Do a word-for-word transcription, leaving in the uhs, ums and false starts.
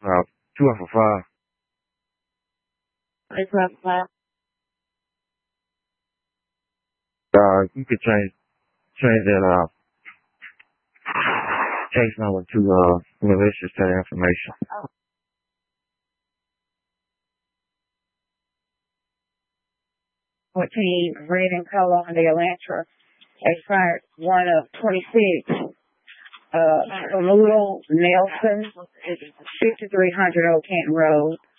Uh, two F five. It's not five. Uh, you could change, change that, uh, case number to, uh, malicious that information. Oh. fourteen, red in color on the Elantra. Expired one of twenty-six. Uh, Samuel Nelson, fifty-three hundred Old Canton Road.